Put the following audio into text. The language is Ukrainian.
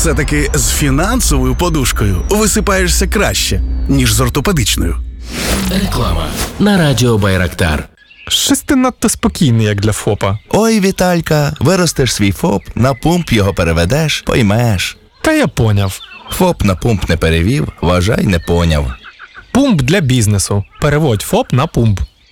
Все-таки з фінансовою подушкою висипаєшся краще, ніж з ортопедичною. Реклама на радіо Байрактар. Щось ти надто спокійний, як для ФОПа. Ой, Віталька, виростеш свій ФОП, на пумп його переведеш, поймеш. Та я поняв. ФОП на пумп не перевів, вважай, не поняв. Пумп для бізнесу. Переводь ФОП на пумп.